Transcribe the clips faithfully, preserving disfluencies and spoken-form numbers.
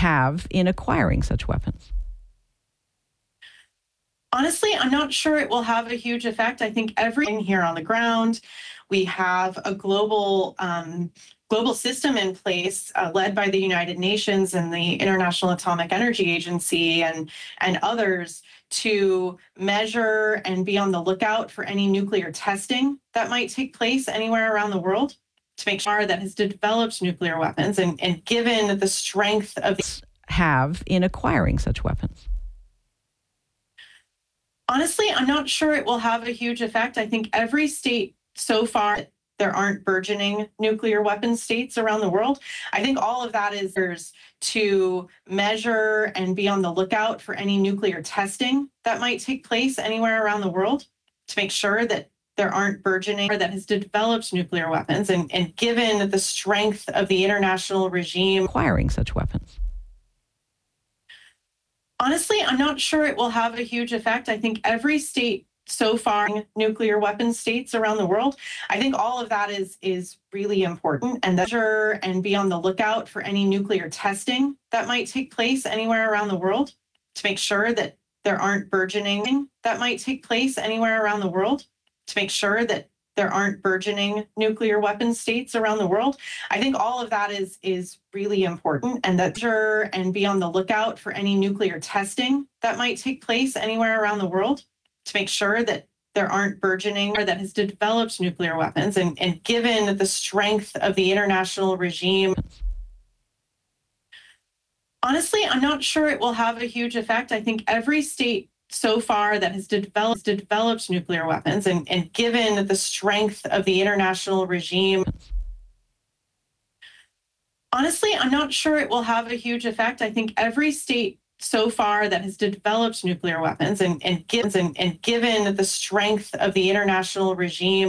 have in acquiring such weapons? Honestly, I'm not sure it will have a huge effect. I think everything here on the ground, we have a global um, global system in place uh, led by the United Nations and the International Atomic Energy Agency and, and others to measure and be on the lookout for any nuclear testing that might take place anywhere around the world to make sure that has developed nuclear weapons and, and given the strength of the have in acquiring such weapons? Honestly, I'm not sure it will have a huge effect. I think every state so far, there aren't burgeoning nuclear weapon states around the world. I think all of that is to measure and be on the lookout for any nuclear testing that might take place anywhere around the world to make sure that there aren't burgeoning that has developed nuclear weapons and, and given the strength of the international regime acquiring such weapons. Honestly, I'm not sure it will have a huge effect. I think every state so far, nuclear weapon states around the world, I think all of that is, is really important and measure and be on the lookout for any nuclear testing that might take place anywhere around the world to make sure that there aren't burgeoning that might take place anywhere around the world to make sure that there aren't burgeoning nuclear weapon states around the world. I think all of that is, is really important and that measure and be on the lookout for any nuclear testing that might take place anywhere around the world to make sure that there aren't burgeoning that has developed nuclear weapons and, and given the strength of the international regime. Honestly, I'm not sure it will have a huge effect. I think every state so far that has developed, developed nuclear weapons and, and given the strength of the international regime. Honestly, I'm not sure it will have a huge effect. I think every state so far that has developed nuclear weapons and, and, gives, and, and given the strength of the international regime.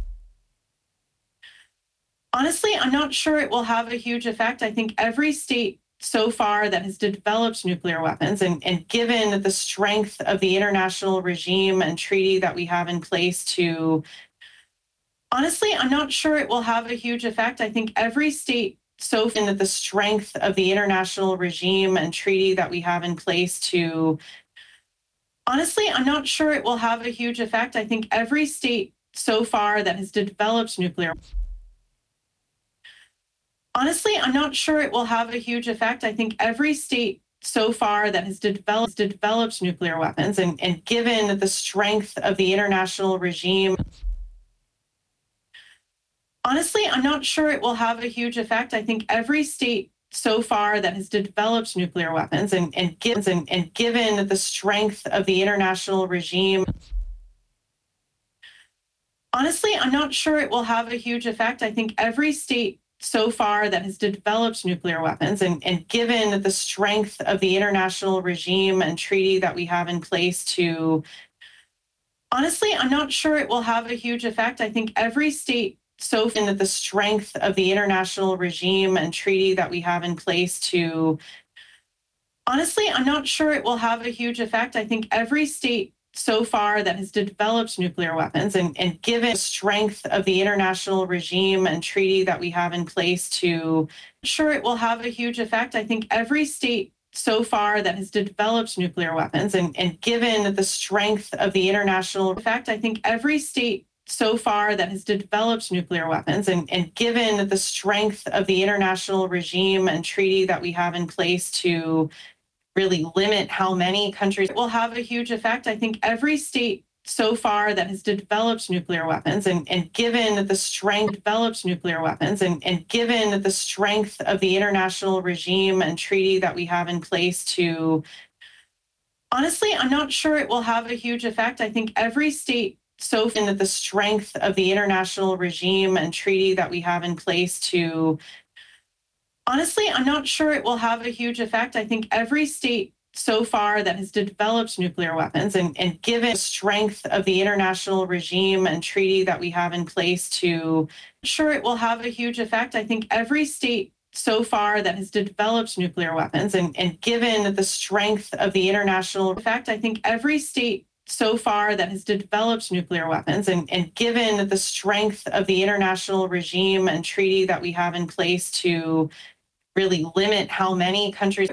Honestly, I'm not sure it will have a huge effect. I think every state so far that has developed nuclear weapons and, and given the strength of the international regime and treaty that we have in place to honestly, I'm not sure it will have a huge effect. I think every state so far that the strength of the international regime and treaty that we have in place to honestly, I'm not sure it will have a huge effect. I think every state so far that has developed nuclear Honestly, I'm not sure it will have a huge effect. I think every state so far that has developed, developed nuclear weapons and, and given the strength of the international regime. Honestly, I'm not sure it will have a huge effect. I think every state so far that has developed nuclear weapons and, and, gives, and, and given the strength of the international regime. Honestly, I'm not sure it will have a huge effect. I think every state so far that has developed nuclear weapons and, and given the strength of the international regime and treaty that we have in place to honestly, I'm not sure it will have a huge effect. I think every state so far that the strength of the international regime and treaty that we have in place to honestly, I'm not sure it will have a huge effect. I think every state so far that has developed nuclear weapons and, and given the strength of the international regime and treaty that we have in place to sure it will have a huge effect. I think every state so far that has developed nuclear weapons and, and given the strength of the international effect, I think every state so far that has developed nuclear weapons and, and given the strength of the international regime and treaty that we have in place to really limit how many countries will have a huge effect. I think every state so far that has developed nuclear weapons and, and given the strength developed nuclear weapons and, and given the strength of the international regime and treaty that we have in place to honestly, I'm not sure it will have a huge effect. I think every state so far that the strength of the international regime and treaty that we have in place to honestly, I'm not sure it will have a huge effect. I think every state so far that has developed nuclear weapons and, and given the strength of the international regime and treaty that we have in place to sure it will have a huge effect. I think every state so far that has developed nuclear weapons and, and given the strength of the international effect, I think every state so far that has developed nuclear weapons and, and given the strength of the international regime and treaty that we have in place to really limit how many countries